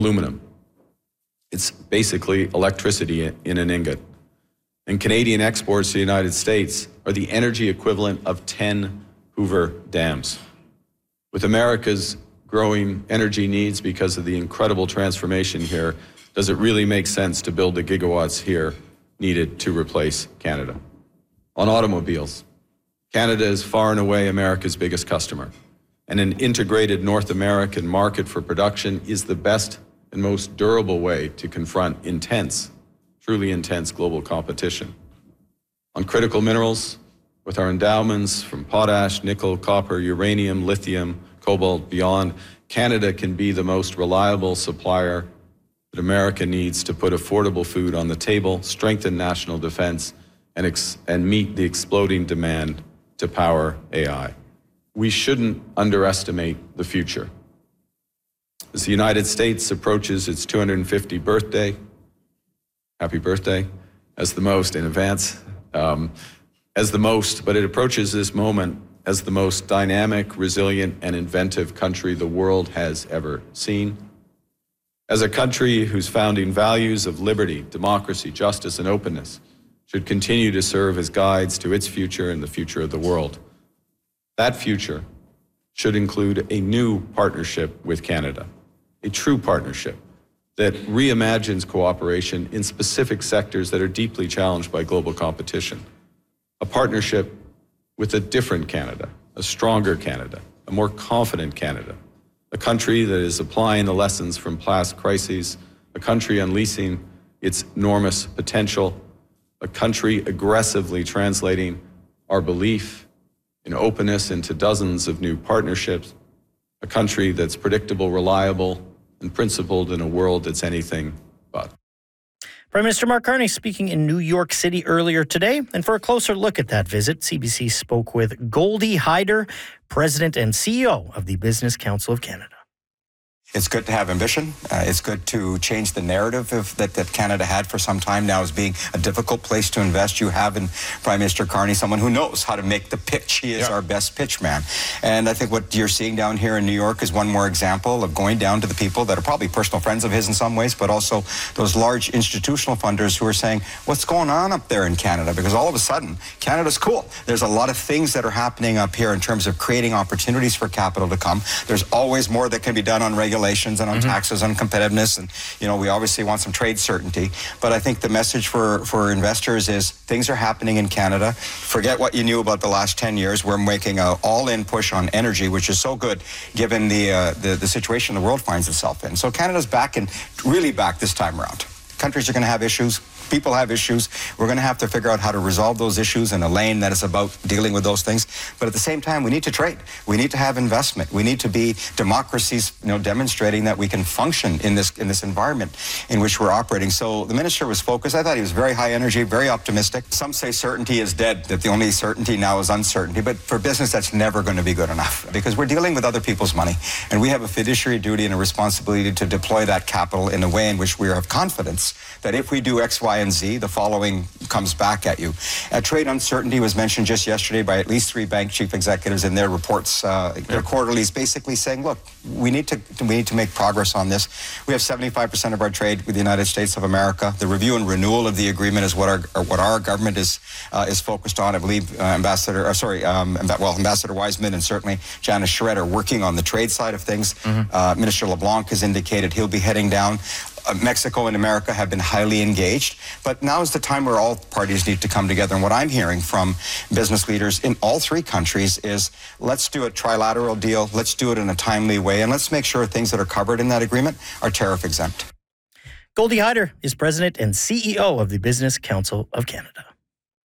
aluminum. It's basically electricity in an ingot. And Canadian exports to the United States are the energy equivalent of 10 Hoover dams. With America's growing energy needs because of the incredible transformation here, does it really make sense to build the gigawatts here needed to replace Canada? On automobiles, Canada is far and away America's biggest customer, and an integrated North American market for production is the best and most durable way to confront truly intense global competition. On critical minerals, with our endowments from potash, nickel, copper, uranium, lithium, cobalt, beyond, Canada can be the most reliable supplier that America needs to put affordable food on the table, strengthen national defense, and meet the exploding demand to power AI. We shouldn't underestimate the future. As the United States approaches its 250th birthday, happy birthday, as the most in advance, but it approaches this moment as the most dynamic, resilient, and inventive country the world has ever seen. As a country whose founding values of liberty, democracy, justice, and openness should continue to serve as guides to its future and the future of the world. That future should include a new partnership with Canada, a true partnership that reimagines cooperation in specific sectors that are deeply challenged by global competition. A partnership with a different Canada, a stronger Canada, a more confident Canada, a country that is applying the lessons from past crises, a country unleashing its enormous potential, a country aggressively translating our belief in openness into dozens of new partnerships, a country that's predictable, reliable, and principled in a world that's anything but. Prime Minister Mark Carney speaking in New York City earlier today. And for a closer look at that visit, CBC spoke with Goldie Hyder, President and CEO of the Business Council of Canada. It's good to have ambition. It's good to change the narrative that Canada had for some time now as being a difficult place to invest. You have in Prime Minister Carney someone who knows how to make the pitch. He is our best pitch man. And I think what you're seeing down here in New York is one more example of going down to the people that are probably personal friends of his in some ways, but also those large institutional funders who are saying, what's going on up there in Canada? Because all of a sudden, Canada's cool. There's a lot of things that are happening up here in terms of creating opportunities for capital to come. There's always more that can be done on regulations and on taxes, on competitiveness, and we obviously want some trade certainty. But I think the message for investors is things are happening in Canada. Forget what you knew about the last 10 years. We're making an all-in push on energy, which is so good given the situation the world finds itself in. So Canada's back and really back this time around. Countries are going to have issues. People have issues. We're going to have to figure out how to resolve those issues in a lane that is about dealing with those things. But at the same time, we need to trade. We need to have investment. We need to be democracies, demonstrating that we can function in this environment in which we're operating. So the minister was focused. I thought he was very high energy, very optimistic. Some say certainty is dead, that the only certainty now is uncertainty. But for business, that's never going to be good enough because we're dealing with other people's money. And we have a fiduciary duty and a responsibility to deploy that capital in a way in which we have confidence that if we do X, Y, and Z, the following comes back at you. Trade uncertainty was mentioned just yesterday by at least 3 bank chief executives in their reports, their quarterlies, basically saying, look, we need to make progress on this. We have 75% of our trade with the United States of America. The review and renewal of the agreement is what our government is focused on. I believe Ambassador Wiseman and certainly Janice Charette are working on the trade side of things. Minister LeBlanc has indicated he'll be heading down. Mexico and America have been highly engaged, but now is the time where all parties need to come together. And what I'm hearing from business leaders in all 3 countries is let's do a trilateral deal, let's do it in a timely way, and let's make sure things that are covered in that agreement are tariff exempt. Goldie Hyder is President and CEO of the Business Council of Canada.